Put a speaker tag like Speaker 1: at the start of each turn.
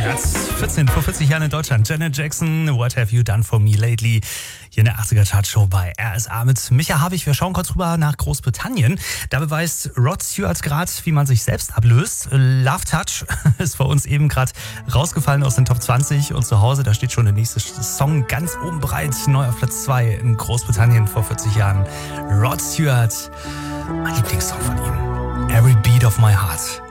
Speaker 1: Platz 14 vor 40 Jahren in Deutschland. Janet Jackson, What Have You Done For Me Lately? Hier in der 80er Chartshow bei RSA mit Micha Habich. Wir schauen kurz rüber nach Großbritannien. Da beweist Rod Stewart gerade, wie man sich selbst ablöst. Love Touch ist bei uns eben gerade rausgefallen aus den Top 20. Und zu Hause, da steht schon der nächste Song ganz oben bereit. Neu auf Platz 2 in Großbritannien vor 40 Jahren. Rod Stewart, mein Lieblingssong von ihm. Every Beat of My Heart.